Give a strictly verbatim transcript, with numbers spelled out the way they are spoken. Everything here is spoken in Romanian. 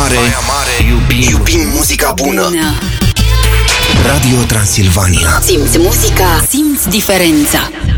Mare, iubim, iubim muzica bună. bună. Radio Transilvania. Simți muzica, simți diferența.